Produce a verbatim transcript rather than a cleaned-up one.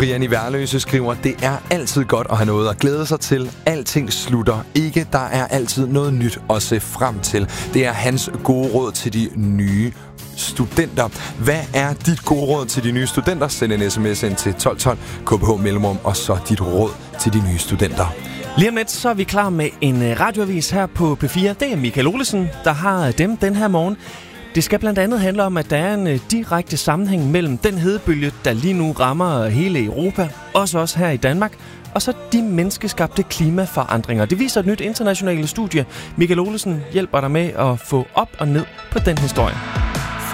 Brian i Værløse skriver, det er altid godt at have noget at glæde sig til. Alting slutter ikke. Der er altid noget nyt at se frem til. Det er hans gode råd til de nye studenter. Hvad er dit gode råd til de nye studenter? Send en sms ind til tolv tolv, K B H mellemrum, og så dit råd til de nye studenter. Lige om lidt, så er vi klar med en radioavis her på P fire. Det er Michael Olesen, der har dem den her morgen. Det skal blandt andet handle om, at der er en direkte sammenhæng mellem den hedebølge, der lige nu rammer hele Europa, også os her i Danmark, og så de menneskeskabte klimaforandringer. Det viser et nyt internationalt studie. Michael Olesen hjælper dig med at få op og ned på den historie.